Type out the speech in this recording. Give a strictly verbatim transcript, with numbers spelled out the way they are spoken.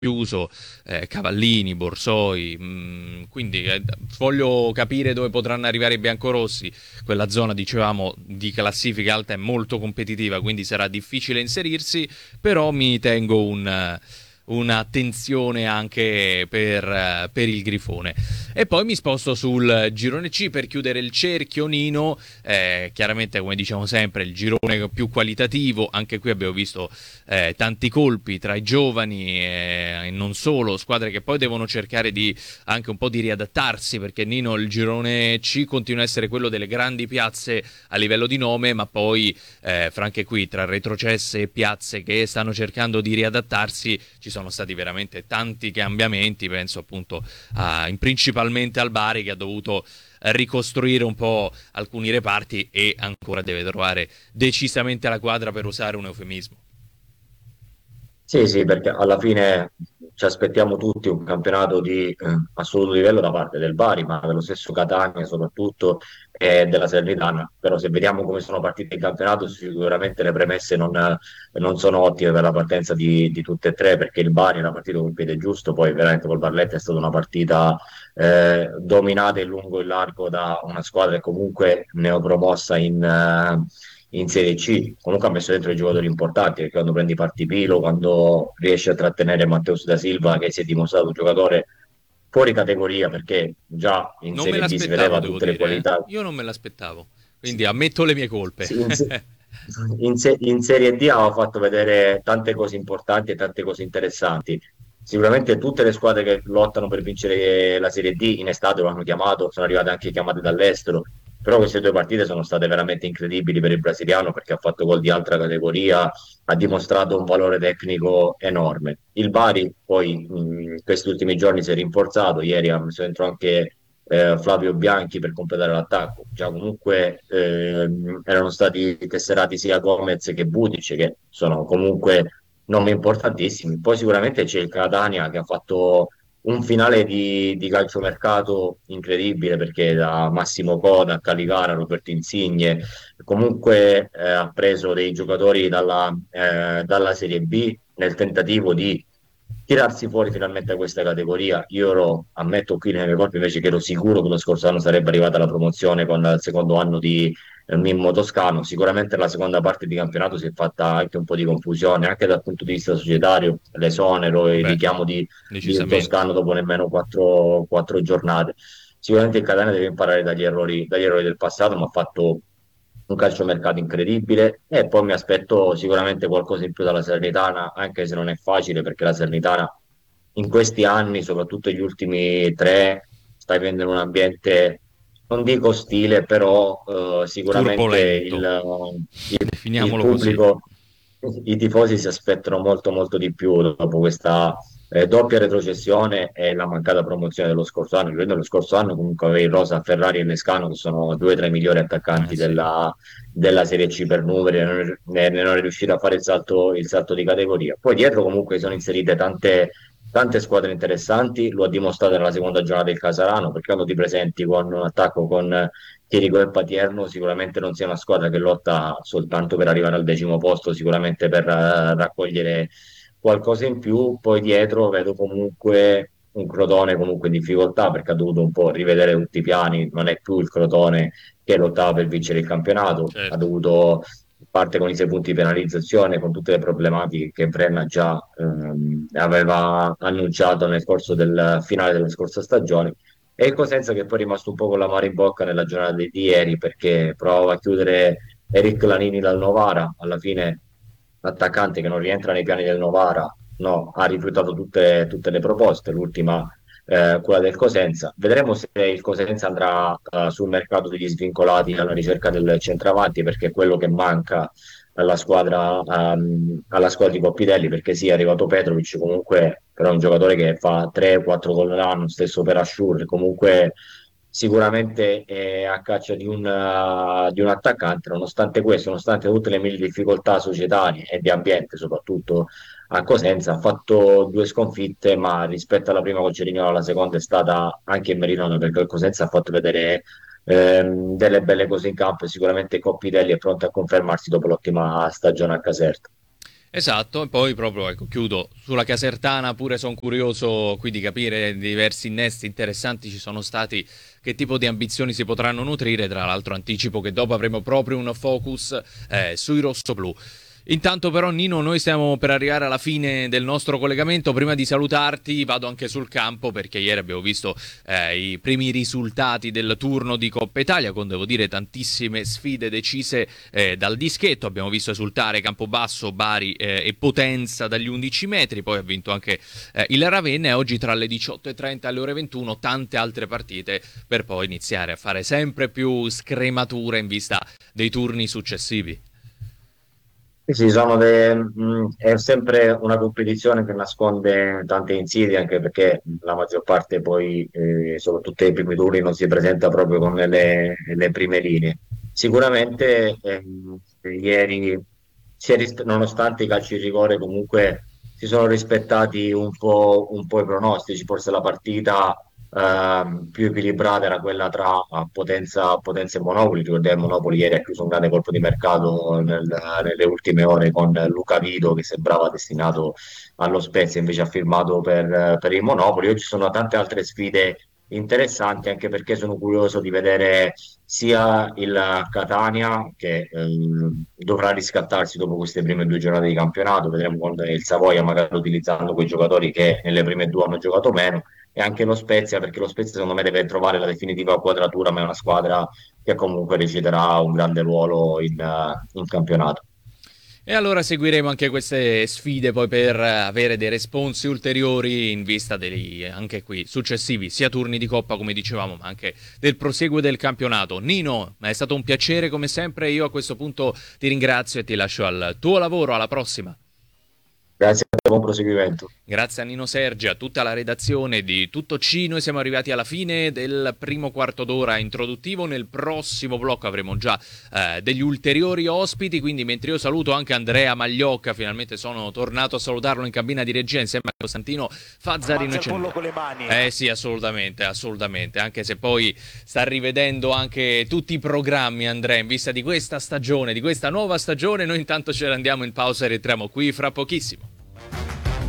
chiuso, eh, Cavallini, Borsoi, mh, quindi eh, voglio capire dove potranno arrivare i biancorossi. Quella zona, dicevamo, di classifica alta è molto competitiva, quindi sarà difficile inserirsi, però mi tengo un, eh, un'attenzione anche per, eh, per il Grifone. E poi mi sposto sul girone C per chiudere il cerchio, Nino. Eh, chiaramente, come diciamo sempre, il girone più qualitativo. Anche qui abbiamo visto eh, tanti colpi tra i giovani eh, e non solo, squadre che poi devono cercare di anche un po' di riadattarsi, perché Nino, il girone C continua a essere quello delle grandi piazze a livello di nome, ma poi eh, fra anche qui tra retrocesse e piazze che stanno cercando di riadattarsi ci sono stati veramente tanti cambiamenti. Penso appunto a, in principalmente al Bari, che ha dovuto ricostruire un po' alcuni reparti e ancora deve trovare decisamente la quadra, per usare un eufemismo. Sì, sì, perché alla fine ci aspettiamo tutti un campionato di eh, assoluto livello da parte del Bari, ma dello stesso Catania soprattutto e della Salernitana. Però se vediamo come sono partite in campionato, sicuramente le premesse non, non sono ottime per la partenza di, di tutte e tre, perché il Bari era partito col piede giusto, poi veramente col Barletta è stata una partita eh, dominata in lungo e in largo da una squadra che comunque neopromossa in... eh, in Serie C. Comunque ha messo dentro i giocatori importanti, perché quando prendi Partipilo, quando riesce a trattenere Matteus da Silva, che si è dimostrato un giocatore fuori categoria, perché già in Non me Serie B si l'aspettavo, vedeva devo tutte le dire, eh? qualità. Io non me l'aspettavo, quindi ammetto le mie colpe. Sì, in, se- in se- in Serie D aveva fatto vedere tante cose importanti e tante cose interessanti. Sicuramente tutte le squadre che lottano per vincere la Serie D in estate lo hanno chiamato, sono arrivate anche chiamate dall'estero, però queste due partite sono state veramente incredibili per il brasiliano, perché ha fatto gol di altra categoria, ha dimostrato un valore tecnico enorme. Il Bari poi mh, in questi ultimi giorni si è rinforzato, ieri ha messo dentro anche eh, Flavio Bianchi per completare l'attacco. Già comunque ehm, erano stati tesserati sia Gomez che Budic, che sono comunque nomi importantissimi. Poi sicuramente c'è il Catania che ha fatto un finale di, di calciomercato incredibile, perché da Massimo Coda a Caligara, Roberto Insigne, comunque eh, ha preso dei giocatori dalla, eh, dalla Serie B nel tentativo di tirarsi fuori finalmente da questa categoria. Io ero, ammetto qui nelle mie colpe invece, che ero sicuro che lo scorso anno sarebbe arrivata la promozione con il secondo anno di eh, Mimmo Toscano. Sicuramente la seconda parte di campionato si è fatta anche un po' di confusione, anche dal punto di vista societario, l'esonero, il Beh, richiamo di, di decisamente. Toscano dopo nemmeno quattro, quattro giornate. Sicuramente il Catania deve imparare dagli errori, dagli errori del passato, ma ha fatto un calciomercato incredibile e poi mi aspetto sicuramente qualcosa in più dalla Salernitana, anche se non è facile, perché la Salernitana in questi anni, soprattutto gli ultimi tre, sta vivendo in un ambiente, non dico ostile, però eh, sicuramente Turbolento, il, il- il definiamolo così. pubblico, i tifosi si aspettano molto molto di più dopo questa eh, doppia retrocessione e la mancata promozione dello scorso anno. Ricordo lo scorso anno comunque avevi Rosa, Ferrari e Lescano, che sono due tra i migliori Eh attaccanti sì. della, della Serie C per numeri, e non, ne, ne non è riuscito a fare il salto, il salto di categoria. Poi dietro comunque sono inserite tante, tante squadre interessanti, lo ha dimostrato nella seconda giornata del Casarano, perché quando ti presenti con un attacco con Chirico e Patierno, sicuramente non sia una squadra che lotta soltanto per arrivare al decimo posto, sicuramente per eh, raccogliere qualcosa in più. Poi dietro vedo comunque un Crotone comunque in difficoltà, perché ha dovuto un po' rivedere tutti i piani, non è più il Crotone che lottava per vincere il campionato, ha Certo. dovuto parte con i sei punti di penalizzazione, con tutte le problematiche che Brenna già ehm, aveva annunciato nel corso del finale della scorsa stagione. E il Cosenza che poi è rimasto un po' con l'amaro in bocca nella giornata di ieri, perché provava a chiudere Eric Lanini dal Novara, alla fine l'attaccante che non rientra nei piani del Novara, no, ha rifiutato tutte, tutte le proposte, l'ultima eh, quella del Cosenza. Vedremo se il Cosenza andrà eh, sul mercato degli svincolati alla ricerca del centravanti, perché è quello che manca alla squadra, ehm, alla squadra di Coppitelli, perché sì, è arrivato Petrovic, comunque però è un giocatore che fa tre quattro gol l'anno, stesso per Asciur, comunque sicuramente è a caccia di un, uh, di un attaccante. Nonostante questo, nonostante tutte le mille difficoltà societarie e di ambiente, soprattutto a Cosenza, ha fatto due sconfitte, ma rispetto alla prima con Cerignola, la seconda è stata anche in Meridione, perché il Cosenza ha fatto vedere ehm, delle belle cose in campo, e sicuramente Coppitelli è pronto a confermarsi dopo l'ottima stagione a Caserta. Esatto, e poi proprio, ecco, chiudo sulla Casertana, pure sono curioso qui di capire diversi innesti interessanti ci sono stati, che tipo di ambizioni si potranno nutrire, tra l'altro anticipo che dopo avremo proprio un focus eh, sui rossoblù. Intanto però Nino, noi stiamo per arrivare alla fine del nostro collegamento. Prima di salutarti vado anche sul campo perché ieri abbiamo visto eh, i primi risultati del turno di Coppa Italia con, devo dire, tantissime sfide decise eh, dal dischetto. Abbiamo visto esultare Campobasso, Bari eh, e Potenza dagli undici metri, poi ha vinto anche eh, il Ravenna e oggi tra le diciotto e trenta e le ore ventuno tante altre partite per poi iniziare a fare sempre più scremature in vista dei turni successivi. Sì, sì, sono de- mh, è sempre una competizione che nasconde tante insidie, anche perché la maggior parte poi, eh, soprattutto nei primi turni, non si presenta proprio con le, le prime linee. Sicuramente ehm, ieri, si è ris- nonostante i calci di rigore, comunque si sono rispettati un po', un po' i pronostici, forse la partita ehm, più equilibrata era quella tra eh, Potenza, Potenza e Monopoli. Ricordiamo, Monopoli ieri ha chiuso un grande colpo di mercato nel- nelle ultime ore con Luca Vito che sembrava destinato allo Spezia, invece ha firmato per, per il Monopoli. Oggi ci sono tante altre sfide interessanti, anche perché sono curioso di vedere sia il Catania che ehm, dovrà riscattarsi dopo queste prime due giornate di campionato. Vedremo con il Savoia magari utilizzando quei giocatori che nelle prime due hanno giocato meno, e anche lo Spezia, perché lo Spezia secondo me deve trovare la definitiva quadratura, ma è una squadra che comunque reciterà un grande ruolo in, eh, in campionato. E allora seguiremo anche queste sfide poi per avere dei responsi ulteriori in vista dei anche qui successivi sia turni di Coppa come dicevamo ma anche del proseguo del campionato. Nino, è stato un piacere come sempre, io a questo punto ti ringrazio e ti lascio al tuo lavoro, alla prossima. Grazie a te, buon proseguimento. Grazie a Nino Sergi, a tutta la redazione di Tutto C. Noi siamo arrivati alla fine del primo quarto d'ora introduttivo. Nel prossimo blocco avremo già eh, degli ulteriori ospiti, quindi mentre io saluto anche Andrea Magliocca, finalmente sono tornato a salutarlo in cabina di regia insieme a Costantino Fazzarino. Mangia il pollo con le mani. Eh sì, assolutamente, assolutamente, anche se poi sta rivedendo anche tutti i programmi, Andrea, in vista di questa stagione, di questa nuova stagione. Noi intanto ce ne andiamo in pausa e rientriamo qui fra pochissimo.